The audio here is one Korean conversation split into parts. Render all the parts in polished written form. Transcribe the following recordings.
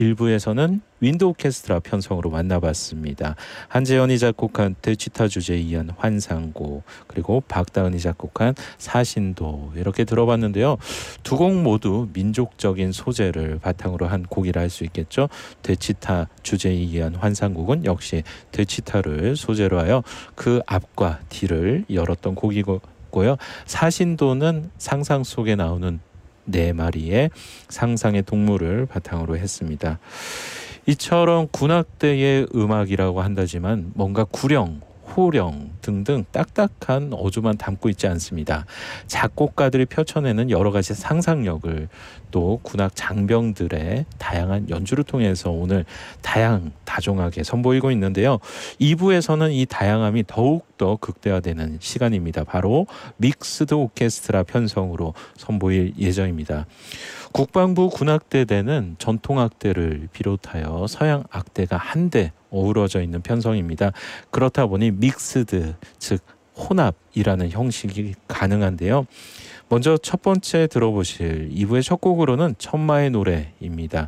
1부에서는 윈드 오케스트라 편성으로 만나봤습니다. 한재현이 작곡한 데치타 주제에 의한 환상곡, 그리고 박다은이 작곡한 사신도, 이렇게 들어봤는데요. 두 곡 모두 민족적인 소재를 바탕으로 한 곡이라 할 수 있겠죠. 데치타 주제에 의한 환상곡은 역시 데치타를 소재로 하여 그 앞과 뒤를 열었던 곡이고요. 사신도는 상상 속에 나오는 네 마리의 상상의 동물을 바탕으로 했습니다. 이처럼 군악대의 음악이라고 한다지만 뭔가 구령, 호령 등등 딱딱한 어조만 담고 있지 않습니다. 작곡가들이 펼쳐내는 여러 가지 상상력을, 또 군악 장병들의 다양한 연주를 통해서 오늘 다종하게 선보이고 있는데요. 2부에서는 이 다양함이 더욱더 극대화되는 시간입니다. 바로 믹스드 오케스트라 편성으로 선보일 예정입니다. 국방부 군악대대는 전통악대를 비롯하여 서양 악대가 한데 어우러져 있는 편성입니다. 그렇다 보니 믹스드, 즉 혼합이라는 형식이 가능한데요. 먼저 첫 번째 들어보실 2부의 첫 곡으로는 천마의 노래입니다.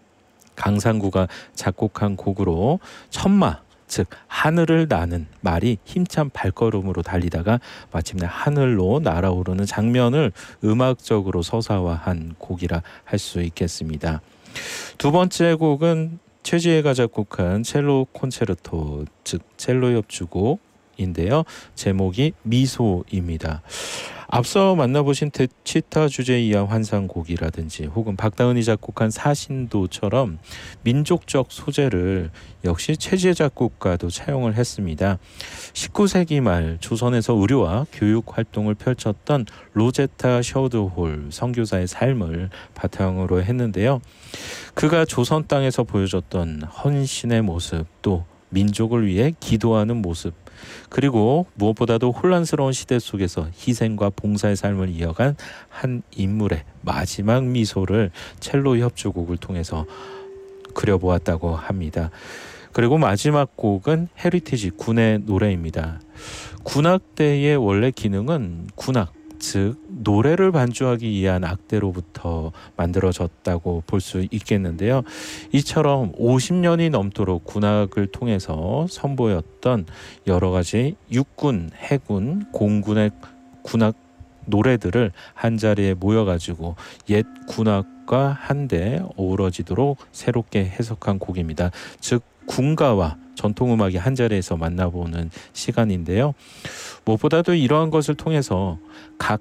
강상구가 작곡한 곡으로 천마, 즉 하늘을 나는 말이 힘찬 발걸음으로 달리다가 마침내 하늘로 날아오르는 장면을 음악적으로 서사화한 곡이라 할 수 있겠습니다. 두 번째 곡은 최지혜가 작곡한 첼로 콘체르토, 즉 첼로 협주곡인데요. 제목이 미소입니다. 앞서 만나보신 데치타 주제에 의한 환상곡이라든지 혹은 박다은이 작곡한 사신도처럼 민족적 소재를 역시 최지혜 작곡가도 차용을 했습니다. 19세기 말 조선에서 의료와 교육 활동을 펼쳤던 로제타 셔우드홀 선교사의 삶을 바탕으로 했는데요. 그가 조선 땅에서 보여줬던 헌신의 모습, 또 민족을 위해 기도하는 모습, 그리고 무엇보다도 혼란스러운 시대 속에서 희생과 봉사의 삶을 이어간 한 인물의 마지막 미소를 첼로 협주곡을 통해서 그려보았다고 합니다. 그리고 마지막 곡은 헤리티지, 군의 노래입니다. 군악대의 원래 기능은 군악, 즉 노래를 반주하기 위한 악대로부터 만들어졌다고 볼 수 있겠는데요. 이처럼 50년이 넘도록 군악을 통해서 선보였던 여러 가지 육군, 해군, 공군의 군악 노래들을 한자리에 모여가지고 옛 군악과 한데 어우러지도록 새롭게 해석한 곡입니다. 즉 군가와 전통음악이 한자리에서 만나보는 시간인데요. 무엇보다도 이러한 것을 통해서 각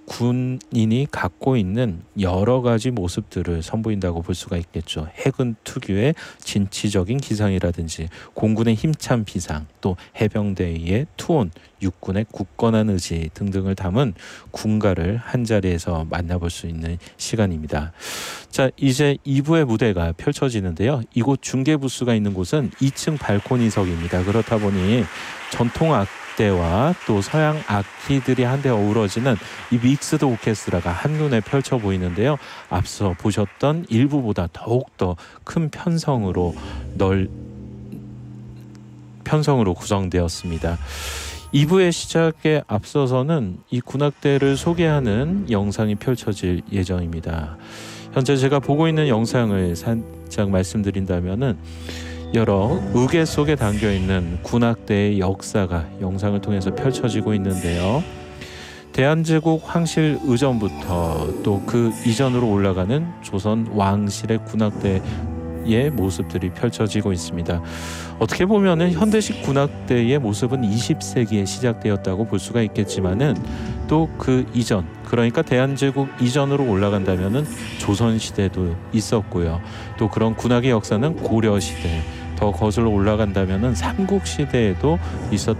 군인이 갖고 있는 여러 가지 모습들을 선보인다고 볼 수가 있겠죠. 해군 특유의 진취적인 기상이라든지 공군의 힘찬 비상, 또 해병대의 투혼, 육군의 굳건한 의지 등등을 담은 군가를 한자리에서 만나볼 수 있는 시간입니다. 자, 이제 2부의 무대가 펼쳐지는데요. 이곳 중계부스가 있는 곳은 2층 발코니석입니다. 그렇다 보니 전통 악대와 또 서양 악기들이 한데 어우러지는 이 믹스드 오케스트라가 한눈에 펼쳐 보이는데요. 앞서 보셨던 1부보다 더욱더 큰 편성으로 구성되었습니다. 2부의 시작에 앞서서는 이 군악대를 소개하는 영상이 펼쳐질 예정입니다. 현재 제가 보고 있는 영상을 살짝 말씀드린다면은 여러 의궤 속에 담겨있는 군악대의 역사가 영상을 통해서 펼쳐지고 있는데요. 대한제국 황실 의전부터 또 그 이전으로 올라가는 조선 왕실의 군악대의 모습들이 펼쳐지고 있습니다. 어떻게 보면은 현대식 군악대의 모습은 20세기에 시작되었다고 볼 수가 있겠지만은 또 그 이전, 그러니까 대한제국 이전으로 올라간다면은 조선시대도 있었고요. 또 그런 군악의 역사는 고려시대, 더 거슬러 올라간다면은 삼국시대에도 있었던